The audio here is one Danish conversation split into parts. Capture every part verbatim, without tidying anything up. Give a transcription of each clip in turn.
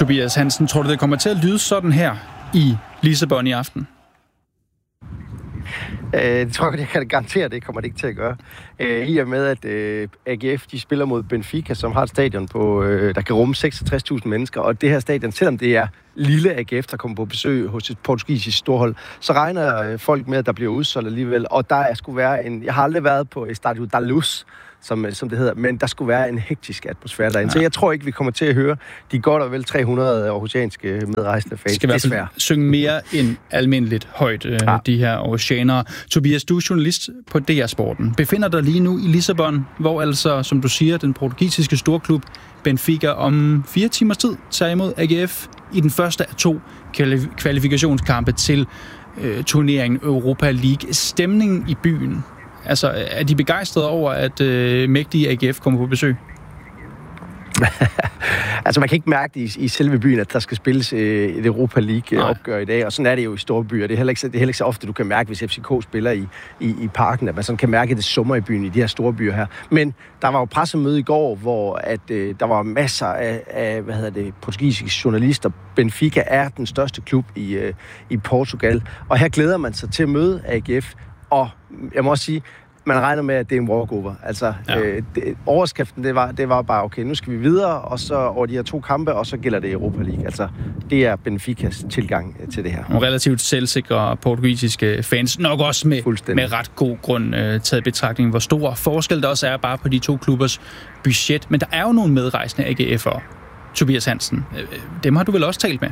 Tobias Hansen, tror du, det kommer til at lyde sådan her i Lissabon i aften? Øh, det tror jeg, jeg kan garantere, det kommer det ikke til at gøre. Øh, I og med, at øh, A G F de spiller mod Benfica, som har et stadion, på, øh, der kan rumme seksogtres tusind mennesker, og det her stadion, selvom det er lille A G F, der kommer på besøg hos et portugisisk storhold, så regner øh, folk med, at der bliver udsolgt alligevel, og der er skulle være en... Jeg har aldrig været på Estádio da Luz, som, som det hedder, men der skulle være en hektisk atmosfære derinde. Ja. Så jeg tror ikke, vi kommer til at høre de godt og vel tre hundrede aarhusianske medrejsende fans. Skal i hvert fald synge mere end almindeligt højt, øh, ja. De her aarhusianere. Tobias, du er journalist på D R Sporten. Befinder dig lige nu i Lissabon, hvor altså, som du siger, den portugisiske storklub Benfica om fire timers tid tager imod A G F i den første af to kvalifikationskampe til øh, turneringen Europa League. Stemningen i byen, altså, er de begejstrede over, at øh, mægtige A G F kommer på besøg? Altså, man kan ikke mærke det i, i selve byen, at der skal spilles øh, et Europa League-opgør i dag, og sådan er det jo i store byer. Det er heller ikke, det er heller ikke så ofte, du kan mærke, hvis F C K spiller i, i, i parken, at man sådan kan mærke, at det summer i byen i de her store byer her. Men der var jo pressemøde i går, hvor at, øh, der var masser af, af hvad hedder det, portugisiske journalister. Benfica er den største klub i, øh, i Portugal, og her glæder man sig til at møde A G F, og jeg må også sige, man regner med, at det er en walkover. Altså, ja. øh, det, overskriften, det var, det var bare, okay, nu skal vi videre, og så over de her to kampe, og så gælder det Europa League. Altså, det er Benficas tilgang til det her. Nogle relativt selvsikre portugisiske fans, nok også med, med ret god grund øh, taget betragtning, hvor stor forskel der også er bare på de to klubbers budget. Men der er jo nogle medrejsende A G F'ere, Tobias Hansen. Dem har du vel også talt med?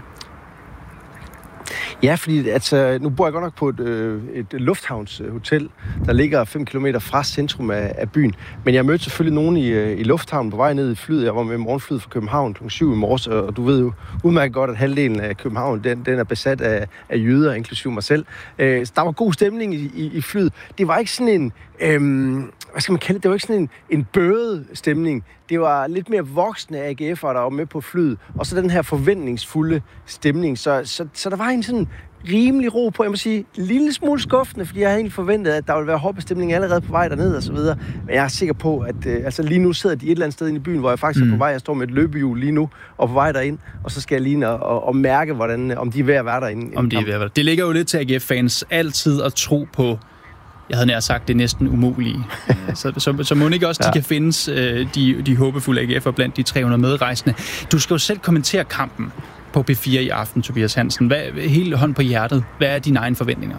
Ja, fordi altså, nu bor jeg godt nok på et, øh, et lufthavnshotel, der ligger fem kilometer fra centrum af, af byen. Men jeg mødte selvfølgelig nogen i, i lufthavnen på vej ned i flyet. Jeg var med morgenflyet fra København klokken syv i morges, og du ved jo udmærket godt, at halvdelen af København, den, den er besat af, af jøder, inklusive mig selv. Øh, så der var god stemning i, i, i flyet. Det var ikke sådan en... Øhm, hvad skal man kalde det? Det var ikke sådan en, en bøget stemning. Det var lidt mere voksne A G F'ere, der var med på flyet. Og så den her forventningsfulde stemning. Så, så, så der var en sådan rimelig ro på, jeg må sige, en lille smule skuffende, fordi jeg havde egentlig forventet, at der ville være hoppestemning allerede på vej derned og så videre. Men jeg er sikker på, at øh, altså lige nu sidder de et eller andet sted inde i byen, hvor jeg faktisk mm. er på vej. Jeg står med et løbehjul lige nu og på vej derind, og så skal jeg lige og, og, og mærke, hvordan, om de er ved at være derinde. Om de er ved at være der. Det ligger jo lidt til A G F-fans altid at tro på, jeg havde nær sagt, det er næsten umulige. så, så, så må ikke også, ja. De kan findes, de, de håbefulde A G F'er blandt de tre hundrede medrejsende. Du skal jo selv kommentere kampen på P fire i aften, Tobias Hansen. Hvad, helt hånd på hjertet, hvad er dine egne forventninger?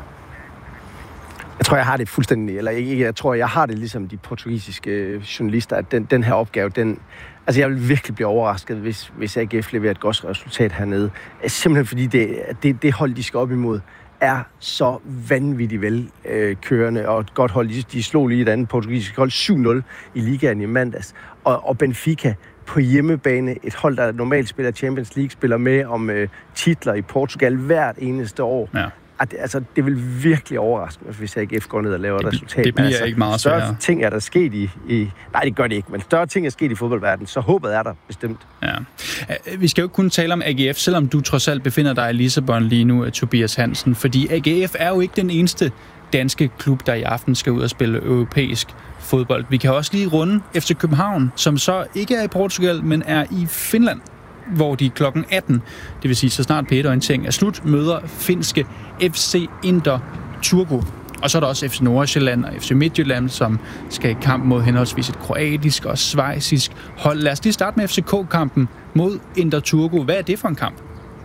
Jeg tror, jeg har det fuldstændig, eller ikke, jeg tror, jeg har det ligesom de portugisiske journalister, at den, den her opgave, den, altså jeg vil virkelig blive overrasket, hvis, hvis A G F leverer et godt resultat hernede. Simpelthen fordi det, det, det hold, de skal op imod, er så vanvittigt vel øh, kørende, og et godt hold. De, de slog lige et andet portugisisk hold syv nul i ligaen i mandags. Og, og Benfica på hjemmebane, et hold, der normalt spiller Champions League, spiller med om øh, titler i Portugal hvert eneste år. Ja. At, altså, det vil virkelig overraske mig, hvis A G F går ned og laver et det, resultat. Det bliver altså, ikke meget større sværere. ting er der sket i, i... Nej, det gør det ikke, men større ting er sket i fodboldverdenen, så håbet er der bestemt. Ja. Vi skal jo ikke kun tale om A G F, selvom du trods alt befinder dig i Lissabon lige nu, Tobias Hansen, fordi A G F er jo ikke den eneste danske klub, der i aften skal ud og spille europæisk fodbold. Vi kan også lige runde F C København, som så ikke er i Portugal, men er i Finland, hvor de klokken atten, det vil sige så snart P et-orientering er slut, møder finske F C Inter Turku. Og så er der også F C Nordsjælland og F C Midtjylland, som skal i kamp mod henholdsvis et kroatisk og schweizisk hold. Lad os lige starte med F C K-kampen mod Inter Turku. Hvad er det for en kamp?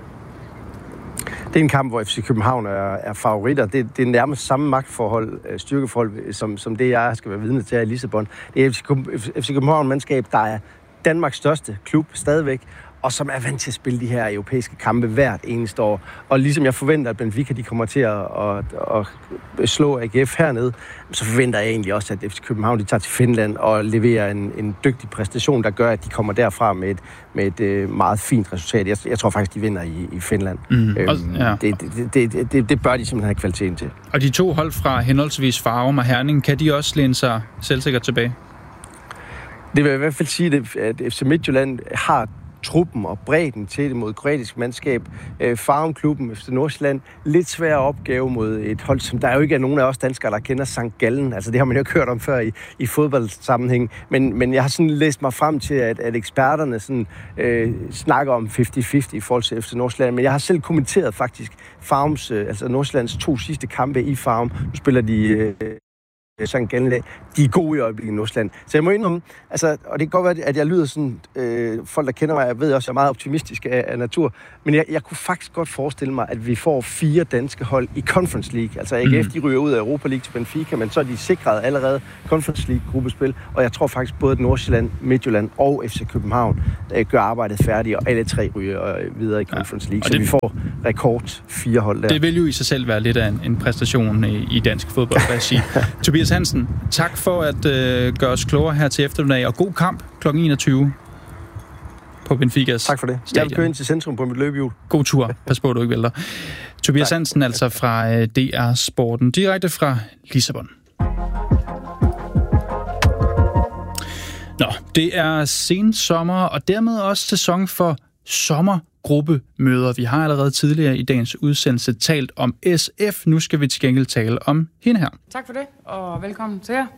Det er en kamp, hvor F C København er, er favoritter. Det, det er nærmest samme magtforhold, styrkeforhold, som, som det, jeg skal være vidne til i Lissabon. Det er F C København-mandskab, der er Danmarks største klub stadigvæk, og som er vant til at spille de her europæiske kampe hvert eneste år. Og ligesom jeg forventer, at Benfica de kommer til at, at, at slå A G F hernede, så forventer jeg egentlig også, at F C København de tager til Finland og leverer en, en dygtig præstation, der gør, at de kommer derfra med et, med et meget fint resultat. Jeg, jeg tror faktisk, de vinder i, i Finland. Mm. Øhm, og, ja. det, det, det, det, det bør de simpelthen have kvaliteten til. Og de to hold fra henholdsvis Farum og Herning, kan de også læne sig selvsikkert tilbage? Det vil jeg i hvert fald sige, at F C Midtjylland har truppen og bredden til det mod kroatisk mandskab. Øh, Farum-klubben F C Nordsjælland, lidt svær opgave mod et hold, som der jo ikke er nogen af os danskere, der kender Sankt Gallen. Altså det har man jo hørt om før i, i fodboldsammenhæng. Men, men jeg har sådan læst mig frem til, at, at eksperterne sådan, øh, snakker om halvtreds halvtreds i forhold til F C Nordsjælland. Men jeg har selv kommenteret faktisk Farums, øh, altså Nordsjællands to sidste kampe i Farum. Nu spiller de øh, Sankt Gallen. De er gode i øjeblikket i Nordsjælland. Så jeg må indrømme, altså, og det kan godt være, at jeg lyder sådan, øh, folk der kender mig, jeg ved også, at jeg er meget optimistisk af, af natur, men jeg, jeg kunne faktisk godt forestille mig, at vi får fire danske hold i Conference League. Altså A G F, de ryger ud af Europa League til Benfica, men så er de sikret allerede Conference League-gruppespil, og jeg tror faktisk både Nordsjælland, Midtjylland og F C København øh, gør arbejdet færdigt, og alle tre ryger øh, videre i Conference League, ja, så det, vi får rekord fire hold der. Det vil jo i sig selv være lidt af en, en præstation i, i dansk fodbold, hvad jeg siger. Tobias Hansen, tak for at øh, gøre os klogere her til eftermiddag, og god kamp klokken enogtyve på Benficas Tak for det. stadion. Jeg vil køre ind til centrum på mit løbehjul. God tur. Pas på, at du ikke vælter. Tobias Hansen, altså fra øh, D R Sporten, direkte fra Lissabon. Nå, det er sensommer, og dermed også sæson for sommergruppemøder. Vi har allerede tidligere i dagens udsendelse talt om S F. Nu skal vi til gengæld tale om hende her. Tak for det, og velkommen til jer.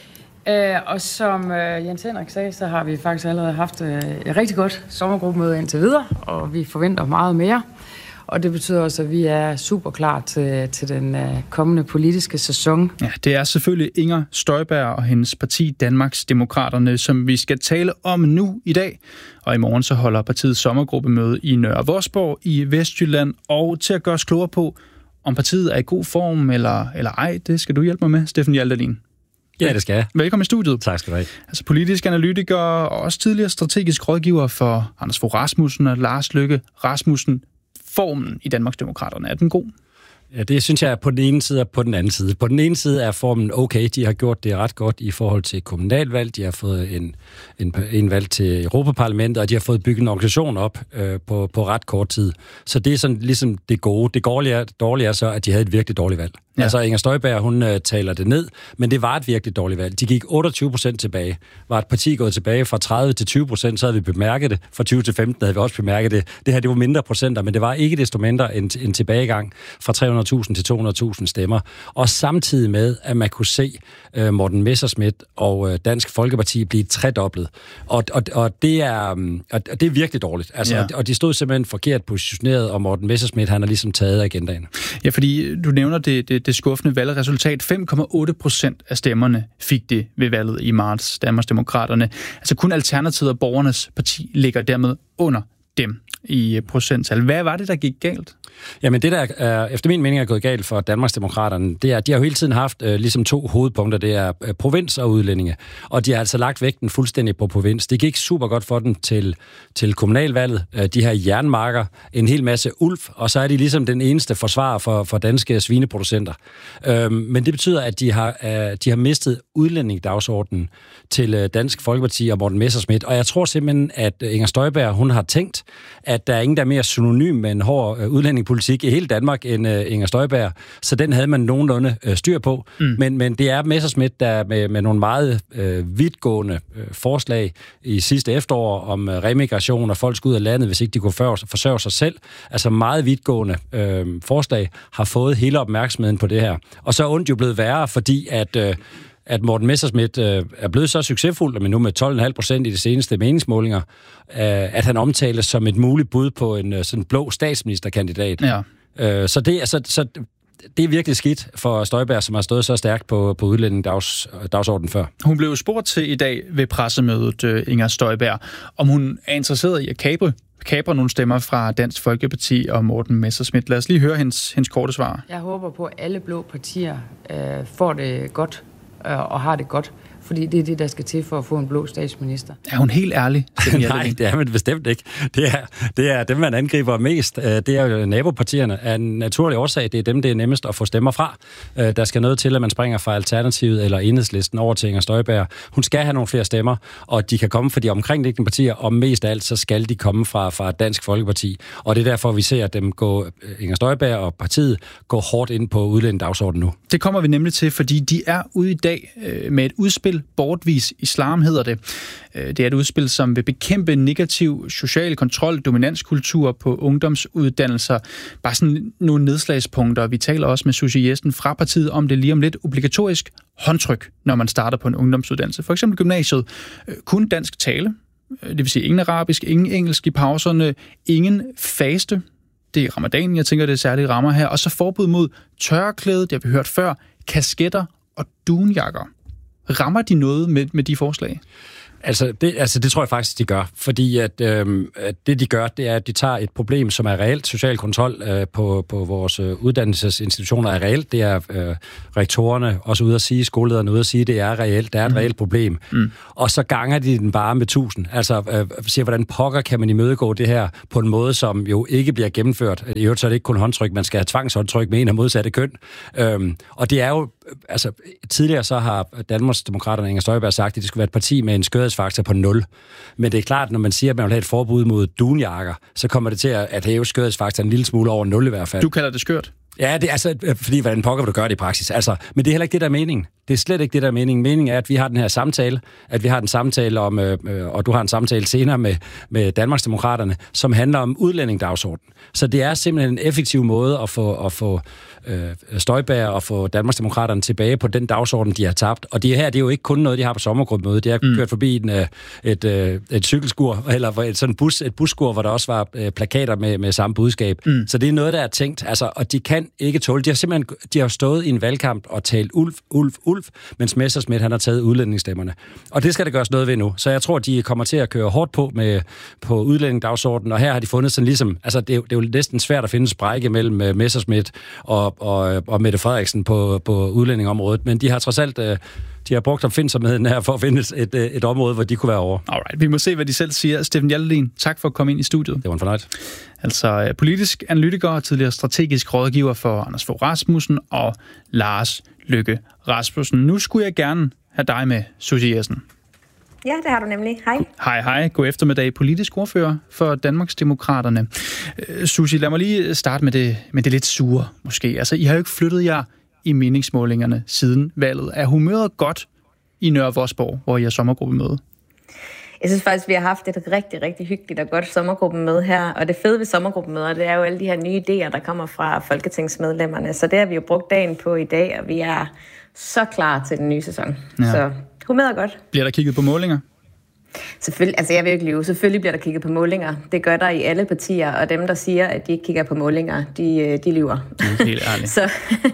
Øh, og som øh, Jens Henrik sagde, så har vi faktisk allerede haft øh, et rigtig godt sommergruppemøde indtil videre, og vi forventer meget mere. Og det betyder også, at vi er super klar til, til den øh, kommende politiske sæson. Ja, det er selvfølgelig Inger Støjberg og hendes parti Danmarksdemokraterne, som vi skal tale om nu i dag. Og i morgen så holder partiets sommergruppemøde i Nørre Vosborg i Vestjylland. Og til at gøre os klogere på, om partiet er i god form eller, eller ej, det skal du hjælpe mig med, Steffen Hjaltalin. Ja, det skal jeg. Velkommen i studiet. Tak skal du have. Altså politisk analytiker og også tidligere strategisk rådgiver for Anders Fogh Rasmussen og Lars Løkke Rasmussen. Formen i Danmarksdemokraterne, er den god? Ja, det synes jeg er på den ene side og på den anden side. På den ene side er formen okay. De har gjort det ret godt i forhold til kommunalvalg. De har fået en, en, en valg til Europaparlamentet, og de har fået bygget en organisation op øh, på, på ret kort tid. Så det er sådan ligesom det gode. Det dårlige er, dårlige er så, at de havde et virkelig dårligt valg. Ja. Altså Inger Støjberg, hun øh, taler det ned, men det var et virkelig dårligt valg. De gik otteogtyve procent tilbage. Var et parti gået tilbage fra tredive til tyve procent, så havde vi bemærket det. Fra tyve til femten havde vi også bemærket det. Det her, det var mindre procenter, men det var ikke desto mindre en, en tilbagegang fra tre hundrede tusind til to hundrede tusind stemmer. Og samtidig med, at man kunne se uh, Morten Messerschmidt og uh, Dansk Folkeparti blive tredoblet. Og, og, og, det er, um, og det er virkelig dårligt. Altså, ja. Og de stod simpelthen forkert positioneret, og Morten Messerschmidt, han har ligesom taget agendaen. Ja, fordi du nævner det, det, det skuffende valgresultat. fem komma otte procent af stemmerne fik det ved valget i marts, Danmarksdemokraterne. Altså kun Alternativet og Borgernes Parti ligger dermed under dem i procenttal. Hvad var det, der gik galt? Jamen det, der er, efter min mening er gået galt for Danmarksdemokraterne, det er, at de har jo hele tiden haft øh, ligesom to hovedpunkter. Det er øh, provins og udlændinge. Og de har altså lagt vægten fuldstændig på provins. Det gik super godt for dem til, til kommunalvalget. Øh, de her jernmarker, en hel masse ulf, og så er de ligesom den eneste forsvarer for, for danske svineproducenter. Øh, men det betyder, at de har, øh, de har mistet udlændingedagsordenen til øh, Dansk Folkeparti og Morten Messerschmidt. Og jeg tror simpelthen, at Inger Støjberg, hun har tænkt, at der er ingen, der er mere synonym med en hård øh, udlændingepolitik i hele Danmark end øh, Inger Støjberg. Så den havde man nogenlunde øh, styr på. Mm. Men, men det er Messerschmidt, der med, med nogle meget øh, vidtgående øh, forslag i sidste efterår om øh, remigration og folk skal ud af landet, hvis ikke de kunne forsørge sig selv. Altså meget vidtgående øh, forslag har fået hele opmærksomheden på det her. Og så er ondt jo blevet værre, fordi at... Øh, at Morten Messerschmidt øh, er blevet så succesfuld, men nu med tolv komma fem procent i de seneste meningsmålinger, øh, at han omtales som et muligt bud på en øh, sådan blå statsministerkandidat. Ja. Øh, så, det, altså, så det er virkelig skidt for Støjberg, som har stået så stærkt på, på udlændingedagsordenen før. Hun blev spurgt til i dag ved pressemødet, øh, Inger Støjberg, om hun er interesseret i at kapre kapre nogle stemmer fra Dansk Folkeparti og Morten Messerschmidt. Lad os lige høre hendes, hendes korte svar. Jeg håber på, at alle blå partier øh, får det godt og har det godt, fordi det er det, der skal til for at få en blå statsminister. Er hun helt ærlig? Nej, det er man bestemt ikke. Det er, det er dem, man angriber mest. Det er jo nabopartierne. Af en naturlig årsag, det er dem, det er nemmest at få stemmer fra. Der skal noget til, at man springer fra Alternativet eller Enhedslisten over til Inger Støjberg. Hun skal have nogle flere stemmer, og de kan komme fra de omkringliggende partier, og mest af alt, så skal de komme fra, fra Dansk Folkeparti. Og det er derfor, vi ser dem gå, Inger Støjberg og partiet, gå hårdt ind på udlændingedagsordenen nu. Det kommer vi nemlig til, fordi de er ude i dag med et udspil udspil. Bortvis islam hedder det. Det er et udspil, som vil bekæmpe negativ social kontrol, dominanskultur på ungdomsuddannelser. Bare sådan nogle nedslagspunkter. Vi taler også med Susie Jessen fra partiet om det lige om lidt. Obligatorisk håndtryk, når man starter på en ungdomsuddannelse. For eksempel gymnasiet. Kun dansk tale. Det vil sige ingen arabisk, ingen engelsk i pauserne, ingen faste. Det er ramadanen, jeg tænker, det er særlige rammer her. Og så forbud mod tørklæde, det har vi hørt før, kasketter og dunjakker. Rammer de noget med, med de forslag? Altså det, altså, det tror jeg faktisk, de gør. Fordi at, øh, at det, de gør, det er, at de tager et problem, som er reelt social kontrol øh, på, på vores øh, uddannelsesinstitutioner er reelt. Det er øh, rektorerne også ude at sige, skolelederne ude at sige, det er reelt. Det er et mm. reelt problem. Mm. Og så ganger de den bare med tusind. Altså øh, siger, hvordan pokker kan man imødegå det her på en måde, som jo ikke bliver gennemført. I øvrigt så er det ikke kun håndtryk, man skal have tvangshåndtryk med en af modsatte køn. Øhm, og det er jo, altså tidligere så har Danmarksdemokraterne Inger Støjberg sagt, at det skulle være et parti med en skørhedsfaktor på nul. Men det er klart, når man siger, at man vil have et forbud mod dunjakker, så kommer det til at hæve skørhedsfaktoren en lille smule over nul i hvert fald. Du kalder det skørt? Ja, det er altså, fordi hvordan pokker vil du gøre det i praksis? Altså, men det er heller ikke det, der er meningen. Det er slet ikke det, der er meningen. Meningen er, at vi har den her samtale, at vi har en samtale om, øh, og du har en samtale senere med, med Danmarksdemokraterne, som handler om udlændingdagsordenen. Så det er simpelthen en effektiv måde at få, at få øh, Støjberg og få Danmarksdemokraterne tilbage på den dagsorden, de har tabt. Og det her, det er jo ikke kun noget, de har på sommergruppemødet. De har mm. kørt forbi en, et, et, et cykelskur, eller et sådan bus, et busskur, hvor der også var øh, plakater med, med samme budskab. Mm. Så det er noget, der er tænkt. Altså, og de kan ikke tåle. De har simpelthen de har stået i en valgkamp og talt ulf, ulf, ulf, mens Messerschmidt han har taget udlændingstemmerne. Og det skal der gøres noget ved nu. Så jeg tror, de kommer til at køre hårdt på med på udlændingdagsordenen, og her har de fundet sådan ligesom, altså det er, det er jo næsten svært at finde sprække mellem Messerschmidt og, og, og Mette Frederiksen på, på udlændingområdet, men de har trods alt de har brugt opfindsomheden her for at finde et, et, et område, hvor de kunne være over. Alright, vi må se, hvad de selv siger. Steffen Hjaltelin, tak for at komme ind i studiet. Det var en fornøjelse. Altså politisk analytiker og tidligere strategisk rådgiver for Anders Fogh Rasmussen og Lars Løkke Rasmussen. Nu skulle jeg gerne have dig med, Susie Jessen. Ja, det har du nemlig. Hej. Hej, hej. God eftermiddag. Politisk ordfører for Danmarksdemokraterne. Susie, lad mig lige starte med det, med det lidt sure, måske. Altså, I har jo ikke flyttet jer i meningsmålingerne siden valget. Er humøret godt i Nørre Vosborg, hvor I har sommergruppemøde? Jeg synes faktisk, vi har haft et rigtig, rigtig hyggeligt og godt sommergruppemøde her. Og det fede ved sommergruppemøder, det er jo alle de her nye idéer, der kommer fra folketingsmedlemmerne. Så det har vi jo brugt dagen på i dag, og vi er så klar til den nye sæson. Ja. Så humøret er godt. Bliver der kigget på målinger? Selvfølgelig, altså jeg vil ikke lyve. Selvfølgelig bliver der kigget på målinger. Det gør der i alle partier, og dem, der siger, at de ikke kigger på målinger, de, de lyver. Helt ærligt. så,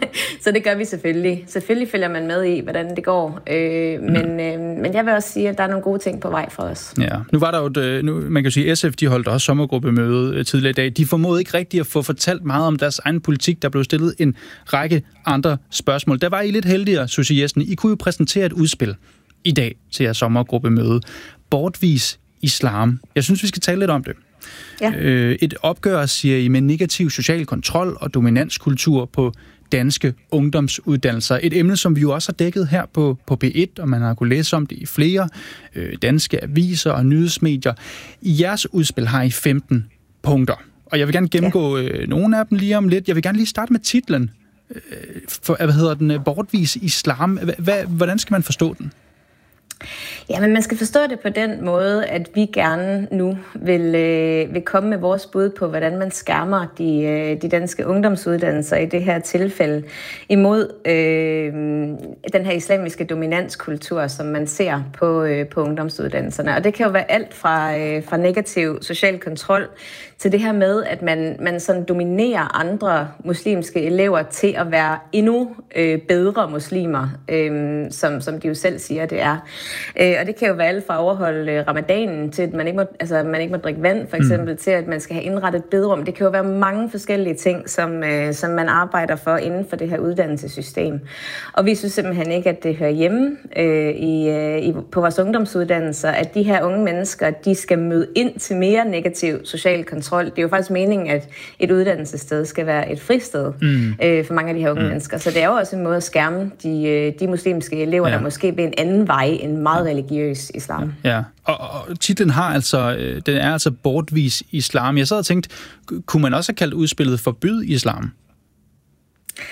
så det gør vi selvfølgelig. Selvfølgelig følger man med i, hvordan det går. Øh, mm. men, øh, men jeg vil også sige, at der er nogle gode ting på vej for os. Ja, nu var der jo, et, nu, man kan jo sige, S F, de holdt også sommergruppemøde tidligere i dag. De formåede ikke rigtigt at få fortalt meget om deres egen politik. Der blev stillet en række andre spørgsmål. Der var I lidt heldigere, Susie Jessen. I kunne jo præsentere et udspil i dag til jeres sommergruppemøde. Bortvis islam. Jeg synes, vi skal tale lidt om det. Ja. Øh, et opgør, siger I, med negativ social kontrol og dominanskultur på danske ungdomsuddannelser. Et emne, som vi jo også har dækket her på, på B et, og man har kunnet læse om det i flere øh, danske aviser og nyhedsmedier. I jeres udspil har I femten punkter, og jeg vil gerne gennemgå øh, nogle af dem lige om lidt. Jeg vil gerne lige starte med titlen. Øh, for, hvad hedder den? Bortvis islam. H- hvordan skal man forstå den? Ja, men man skal forstå det på den måde, at vi gerne nu vil, øh, vil komme med vores bud på, hvordan man skærmer de, øh, de danske ungdomsuddannelser i det her tilfælde imod øh, den her islamiske dominanskultur, som man ser på, øh, på ungdomsuddannelserne. Og det kan jo være alt fra, øh, fra negativ social kontrol til det her med, at man, man sådan dominerer andre muslimske elever til at være endnu øh, bedre muslimer, øh, som, som de jo selv siger, det er. Øh, og det kan jo være alt fra at overholde øh, ramadanen til, at man ikke må, altså, man ikke må drikke vand, for eksempel, mm. til at man skal have indrettet et bederum. Det kan jo være mange forskellige ting, som, øh, som man arbejder for inden for det her uddannelsessystem. Og vi synes simpelthen ikke, at det hører hjemme øh, i, øh, i, på vores ungdomsuddannelser, at de her unge mennesker, de skal møde ind til mere negativ social kontrol. Det er jo faktisk meningen, at et uddannelsessted skal være et fristed mm. øh, for mange af de her unge mm. mennesker. Så det er jo også en måde at skærme de, de muslimske elever, ja. der måske vil en anden vej, en meget religiøs islam. Ja, og, og titlen har altså, den er altså bortvis islam. Jeg sad og tænkte, kunne man også have kaldt udspillet forbyd islam?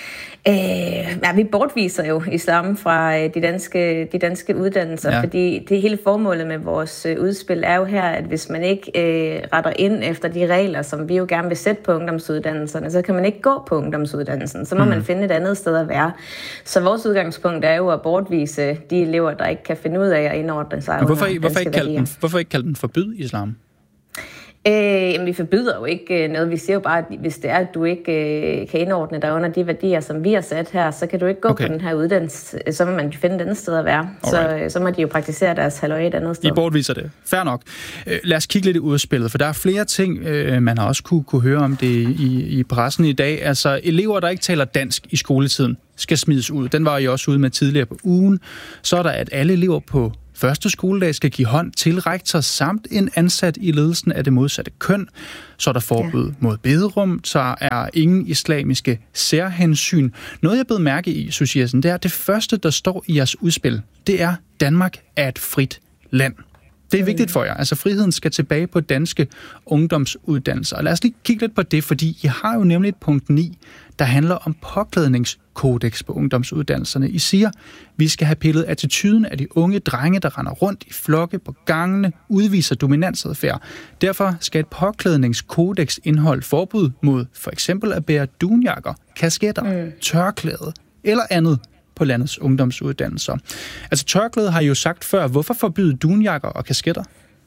Øh, ja, vi bortviser jo islam fra de danske, de danske uddannelser, ja. Fordi det hele formålet med vores udspil er jo her, at hvis man ikke øh, retter ind efter de regler, som vi jo gerne vil sætte på ungdomsuddannelserne, så kan man ikke gå på ungdomsuddannelsen. Så må mm. man finde et andet sted at være. Så vores udgangspunkt er jo at bortvise de elever, der ikke kan finde ud af at indordne sig. Men hvorfor, hvorfor, ikke kalde den, hvorfor ikke kalde den forbyd islam? Øh, jamen, vi forbyder jo ikke noget. Vi siger jo bare, at hvis det er, at du ikke øh, kan indordne dig under de værdier, som vi har sat her, så kan du ikke gå okay. på den her uddannelse. Så må man finde et andet sted at være. Så, så må de jo praktisere deres halvøje et andet sted. I bortviser det. Fair nok. Øh, lad os kigge lidt i udspillet, for der er flere ting, øh, man har også kunne, kunne høre om det i, i pressen i dag. Altså, elever, der ikke taler dansk i skoletiden, skal smides ud. Den var I også ude med tidligere på ugen. Så er der, at alle elever på første skoledag skal give hånd til rektor samt en ansat i ledelsen af det modsatte køn. Så er der forbud ja. mod bederum. Så er ingen islamiske særhensyn. Noget, jeg blev mærke i, Susie Jessen, det er, det første, der står i jeres udspil, det er, Danmark er et frit land. Det er vigtigt for jer. Altså, friheden skal tilbage på danske ungdomsuddannelser. Og lad os lige kigge lidt på det, fordi I har jo nemlig et punkt ni, der handler om påklædningskodex på ungdomsuddannelserne. I siger, vi skal have pillet attituden af de unge drenge, der render rundt i flokke på gangene, udviser dominansadfærd. Derfor skal et påklædningskodex indeholde forbud mod for eksempel at bære dunjakker, kasketter, mm. tørklæde eller andet på landets ungdomsuddannelser. Altså tørklæde har I jo sagt før. Hvorfor forbyde dunjakker og kasketter?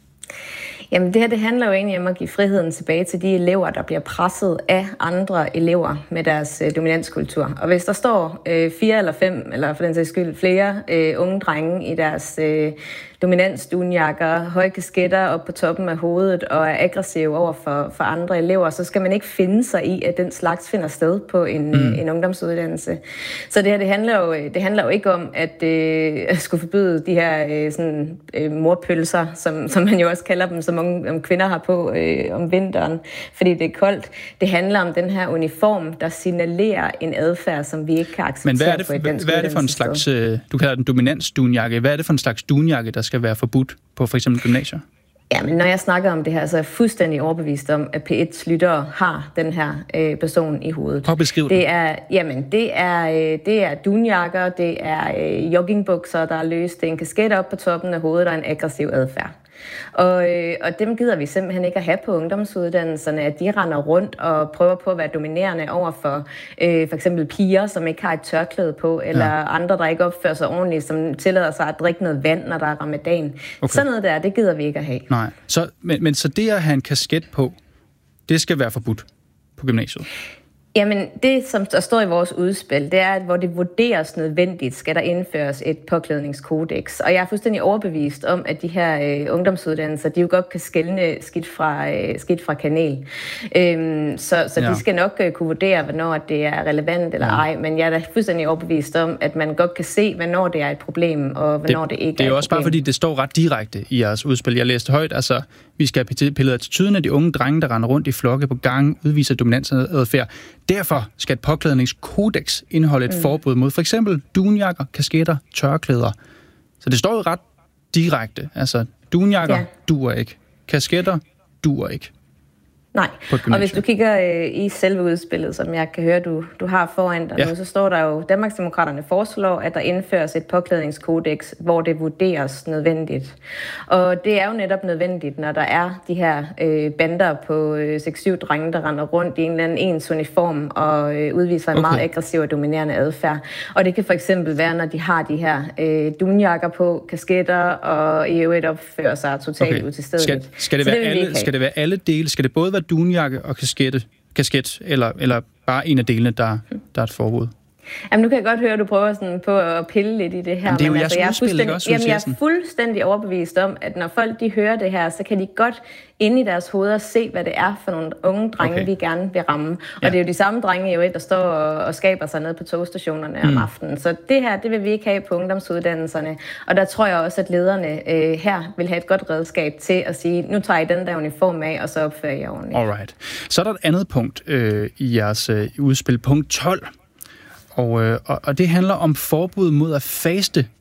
Jamen det her, det handler jo egentlig om at give friheden tilbage til de elever, der bliver presset af andre elever med deres øh, dominanskultur. Og hvis der står øh, fire eller fem, eller for den sags skyld flere øh, unge drenge i deres øh, dominansdunjakker, høje kasketter op på toppen af hovedet og er aggressive over for, for andre elever, så skal man ikke finde sig i, at den slags finder sted på en, mm. en ungdomsuddannelse. Så det her, det handler jo, det handler jo ikke om at øh, skulle forbyde de her øh, sådan, øh, morpølser, som, som man jo også kalder dem, som unge, om kvinder har på øh, om vinteren, fordi det er koldt. Det handler om den her uniform, der signalerer en adfærd, som vi ikke kan acceptere. Men hvad er det for, på et dansk hvad er det for en slags, du kalder den dominansdunjakke, hvad er det for en slags dunjakke, der skal være forbudt på for eksempel gymnasier? Ja, men når jeg snakker om det her, så er jeg fuldstændig overbevist om, at P et's lyttere har den her øh, person i hovedet. Prøv at beskrive det. Er, jamen, det er, øh, det er dunjakker, det er øh, joggingbukser, der er løst, det er en kasket op på toppen af hovedet og en aggressiv adfærd. Og, øh, og dem gider vi simpelthen ikke at have på ungdomsuddannelserne, at de render rundt og prøver på at være dominerende over for øh, for eksempel piger, som ikke har et tørklæde på, eller ja. andre, der ikke opfører sig ordentligt, som tillader sig at drikke noget vand, når der er ramadan. Okay. Sådan noget der, det gider vi ikke at have. Nej, så, men, men så det at have en kasket på, det skal være forbudt på gymnasiet? Jamen, det, som der står i vores udspil, det er, at hvor det vurderes nødvendigt, skal der indføres et påklædningskodex. Og jeg er fuldstændig overbevist om, at de her øh, ungdomsuddannelser, de jo godt kan skelne skidt fra, øh, skidt fra kanel. Øhm, så så ja. de skal nok øh, kunne vurdere, hvornår det er relevant eller ja. ej. Men jeg er da fuldstændig overbevist om, at man godt kan se, hvornår det er et problem, og hvornår det, det ikke er et problem. Det er jo også bare, fordi det står ret direkte i jeres udspil. Jeg læste højt, altså, vi skal have pillet attituden af de unge drenge, der render rundt i flokke på gangen, udviser dominansadfærd. Derfor skal et påklædningskodex indeholde et mm. forbud mod for eksempel dunjakker, kasketter, tørklæder. Så det står jo ret direkte. Altså, dunjakker ja. duer ikke. Kasketter duer ikke. Nej, og hvis du kigger øh, i selve udspillet, som jeg kan høre, du, du har foran dig ja. nu, så står der jo, Danmarksdemokraterne foreslår, at der indføres et påklædningskodex, hvor det vurderes nødvendigt. Og det er jo netop nødvendigt, når der er de her øh, bander på øh, seks syv drenge, der render rundt i en eller anden ens uniform og øh, udviser en okay. meget aggressiv og dominerende adfærd. Og det kan for eksempel være, når de har de her øh, dunjakker på, kasketter og i øvrigt opfører sig totalt okay. utilstedeligt. Skal, skal, det være det alle, skal det være alle dele? Skal det både være dunjakke og kaskette, kasket, eller, eller bare en af delene, der, der er et forbud? Jamen, nu kan jeg godt høre, at du prøver sådan på at pille lidt i det her. Jamen, det er jo men jeres altså, udspil, ikke også? Jamen, jeg er fuldstændig overbevist om, at når folk de hører det her, så kan de godt inde i deres hoveder se, hvad det er for nogle unge drenge, okay. vi gerne vil ramme. Og ja. det er jo de samme drenge, jo, der står og, og skaber sig nede på togstationerne mm. om aftenen. Så det her, det vil vi ikke have på ungdomsuddannelserne. Og der tror jeg også, at lederne øh, her vil have et godt redskab til at sige, nu tager I den der uniform af, og så opfører I ordentligt. Alright. Så er der et andet punkt øh, i jeres øh, udspil, punkt tolv. Og, øh, og, og det handler om forbud mod at faste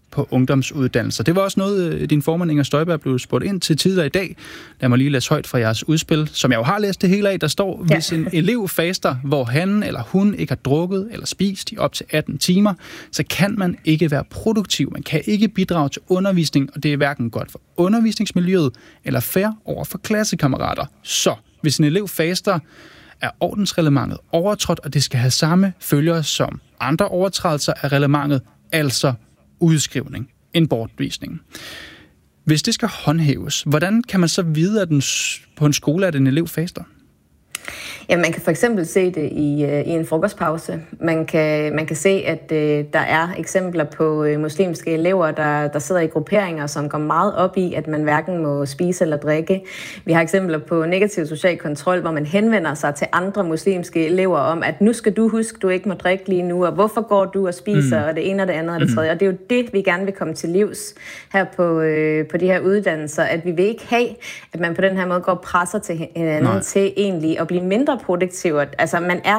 på ungdomsuddannelser. Det var også noget, din formand Inger Støjberg blev spurgt ind til tidligere i dag. Lad mig lige læse højt fra jeres udspil, som jeg jo har læst det hele af. Der står, ja. Hvis en elev faster, hvor han eller hun ikke har drukket eller spist i op til atten timer, så kan man ikke være produktiv. Man kan ikke bidrage til undervisning, og det er hverken godt for undervisningsmiljøet eller fair over for klassekammerater. Så hvis en elev faster, er ordensreglementet overtrådt, og det skal have samme følger som andre overtrædelser af reglementet, altså udskrivning, en bortvisning. Hvis det skal håndhæves, hvordan kan man så vide, at den, på en skole, at en elev faster? Ja, man kan for eksempel se det i, i en frokostpause. Man kan, man kan se, at øh, der er eksempler på øh, muslimske elever, der, der sidder i grupperinger, som går meget op i, at man hverken må spise eller drikke. Vi har eksempler på negativ social kontrol, hvor man henvender sig til andre muslimske elever om, at nu skal du huske, du ikke må drikke lige nu, og hvorfor går du og spiser, mm. og det ene og det andet og det tredje. Og det er jo det, vi gerne vil komme til livs her på, øh, på de her uddannelser, at vi vil ikke have, at man på den her måde går og presser til hinanden Nej. til egentlig at blive mindre produktiv. Altså, man er